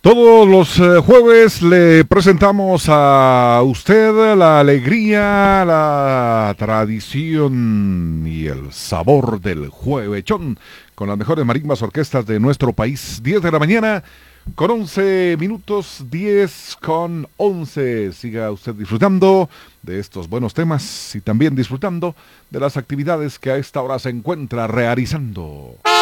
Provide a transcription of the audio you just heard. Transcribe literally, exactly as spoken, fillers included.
Todos los eh, jueves le presentamos a usted la alegría, la tradición y el sabor del juevechón con las mejores marimbas orquestas de nuestro país. diez de la mañana con once minutos, diez con once. Siga usted disfrutando de estos buenos temas y también disfrutando de las actividades que a esta hora se encuentra realizando.